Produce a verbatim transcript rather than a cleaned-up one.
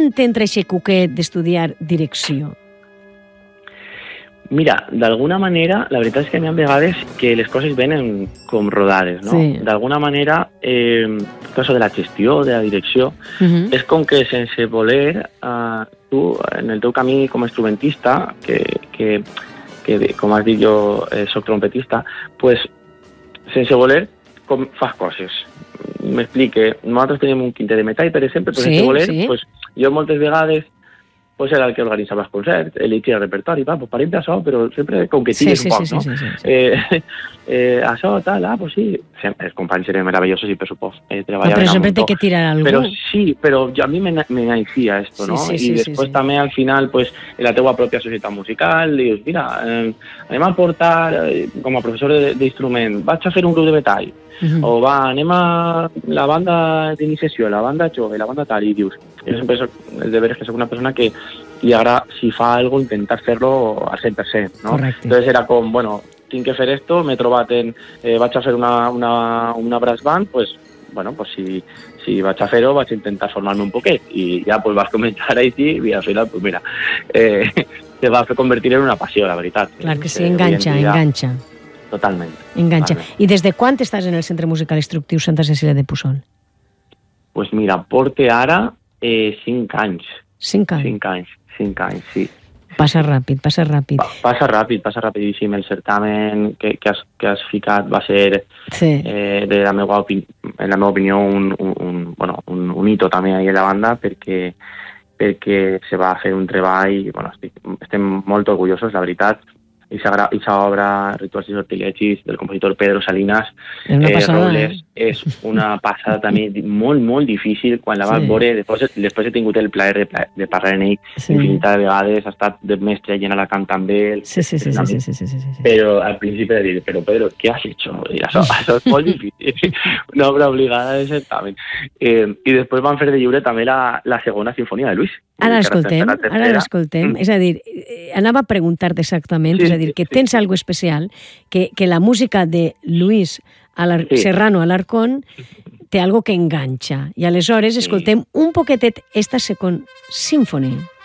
quan t'entra aquest cuquet d'estudiar direcció? Mira, d'alguna manera, la veritat és que n'hi ha vegades que les coses venen com rodades, no? Sí. D'alguna manera, eh, això de la gestió, de la direcció, Uh-huh. és com que sense voler, eh, tu, en el teu camí com a instrumentista, que, que, que com has dit jo, eh, soc trompetista, pues, sense voler, com fas coses. M'explique, nosaltres tenim un quintet de metall, per exemple, però Sí, sense voler, sí. pues, jo moltes vegades pues era el que organitzava els concerts, eligia el repertori, va, pues parem d'això, però sempre com que tires Sí, sí, un poc, sí, no? sí, sí, sí. Eh, eh, això, tal, ah, pues sí. Sempre, els companys eren meravellosos i per supost. Eh, No, pero siempre hay que tirar algo. Pero sí, pero yo, a mí me, me naicía esto, Sí, ¿no? sí, y sí, después sí, sí. también al final, pues, en la teua propia societat musical, dius, mira, eh, anem a portar, eh, com a professor d'instrument, vaig a fer un grup de metall, Uh-huh. o va, anem a la banda d'iniciació, la banda jove, la banda tal, i dius, jo sempre soc, el deber és que soc una persona que li agrada, si fa algo, intentar fer-lo al cent per cent, ¿no? Correcte. Entonces era com, bueno, tinc que fer esto, m'he trobat en, eh, vaig a fer una, una, una brass band, pues, bueno, pues si, si vaig a fer-ho, vaig a intentar formar-me un poquet, i ja pues vas començar així, i al final, pues mira, eh, se va convertir en una passió, la veritat. Clar que sí, Eh, enganxa, avui en dia, enganxa. Totalment. Enganxa. Totalment. I des de quan estàs en el Centre Musical Instructiu Santa Cecília de Puçol? Pues mira, porte ara eh, cinc anys. Cinc anys. Cinc anys, cinc anys, sí. Passa ràpid, passa ràpid. Pa- Passa ràpid, passa rapidíssim. El certamen que, que, has, que has ficat va ser, Sí. eh, de la meva opini- en la meva opinió, un, un, un, bueno, un, un hito també ahí a la banda, perquè, perquè se va fer un treball, bueno, estic, estem molt orgullosos, la veritat. Aquesta obra, Rituals i sortilegis, del compositor Pedro Salinas, És una eh, passada, Robles, és una passada també di- molt, molt difícil. Quan la vas Sí. veure, després, després he tingut el plaer de, pla- de parlar en ell Sí. infinitat de vegades, ha estat de mestre allà a la camp també, el- Sí, sí, sí, el sí, amic. sí, sí, sí, sí, sí. Però al principi de dir, però Pedro, què has hecho? I això, això és molt difícil, una obra obligada de certamen. Eh, I després van fer de lliure també la, la segona sinfonia de Luis. Ara que l'escoltem, representa la ara tercera. l'escoltem. Mm. És a dir, eh, anava a preguntar-te exactament, Sí, és a dir, que sí, tens sí. algo especial, que, que la música de Luis Alar Sí. Serrano Alarcón té algo que enganxa. I aleshores Sí. escoltem un poquetet esta Second Symphony.